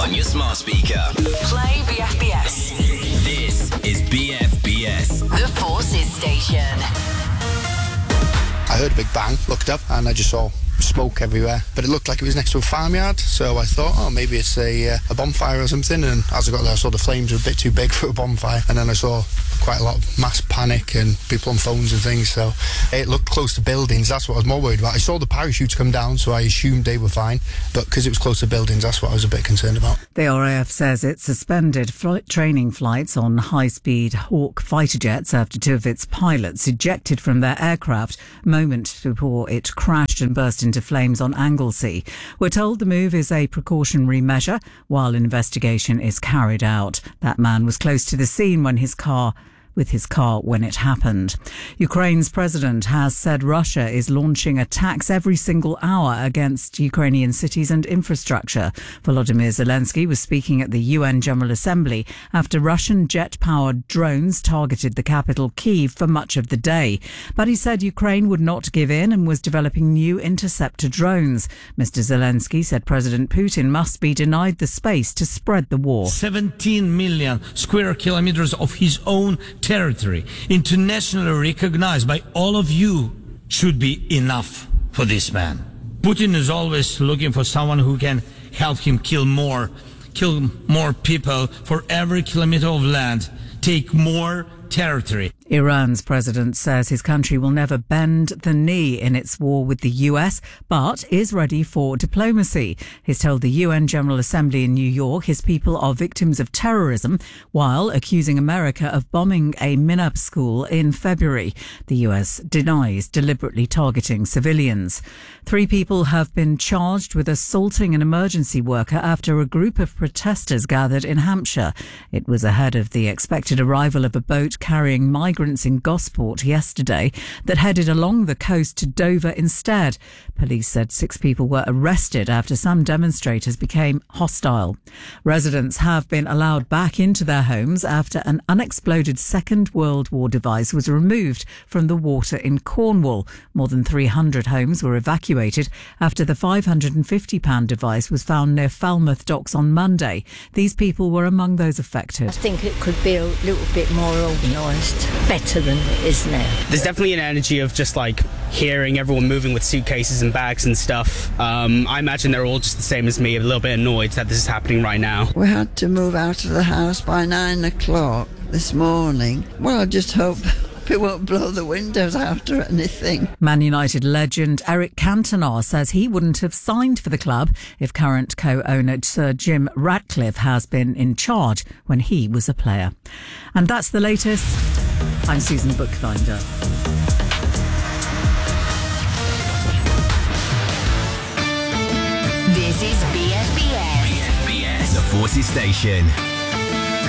on your smart speaker. Play BFBS. This is BFBS. The Forces Station. I heard a big bang, looked up, and I just saw smoke everywhere. But it looked like it was next to a farmyard, so I thought, oh, maybe it's a bonfire or something. And as I got there, I saw the flames were a bit too big for a bonfire. And then I saw quite a lot of mass panic and people on phones and things. So it looked close to buildings. That's what I was more worried about. I saw the parachutes come down, so I assumed they were fine. But because it was close to buildings, that's what I was a bit concerned about. The RAF says it suspended training flights on high-speed Hawk fighter jets after two of its pilots ejected from their aircraft moments before it crashed and burst into flames on Anglesey. We're told the move is a precautionary measure while investigation is carried out. That man was close to the scene when his car when it happened. Ukraine's president has said Russia is launching attacks every single hour against Ukrainian cities and infrastructure. Volodymyr Zelensky was speaking at the UN General Assembly after Russian jet-powered drones targeted the capital Kyiv for much of the day. But he said Ukraine would not give in and was developing new interceptor drones. Mr. Zelensky said President Putin must be denied the space to spread the war. 17 million square kilometers of his own territory, internationally recognized by all of you, should be enough for this man. Putin is always looking for someone who can help him kill more people for every kilometer of land, take more territory. Iran's president says his country will never bend the knee in its war with the US, but is ready for diplomacy. He's told the UN General Assembly in New York his people are victims of terrorism, while accusing America of bombing a Minab school in February. The US denies deliberately targeting civilians. 3 people have been charged with assaulting an emergency worker after a group of protesters gathered in Hampshire. It was ahead of the expected arrival of a boat carrying migrants in Gosport yesterday that headed along the coast to Dover instead. Police said 6 people were arrested after some demonstrators became hostile. Residents have been allowed back into their homes after an unexploded Second World War device was removed from the water in Cornwall. More than 300 homes were evacuated after the £550 device was found near Falmouth Docks on Monday. These people were among those affected. I think it could be a little bit more organised, better than it is now. There's definitely an energy of just like hearing everyone moving with suitcases and bags and stuff. I imagine they're all just the same as me, a little bit annoyed that this is happening right now. We had to move out of the house by 9 o'clock this morning. Well, I just hope it won't blow the windows out or anything. Man United legend Eric Cantona says he wouldn't have signed for the club if current co-owner Sir Jim Ratcliffe has been in charge when he was a player. And that's the latest. I'm Susan Bookbinder. This is BFBS. BFBS, the Forces Station.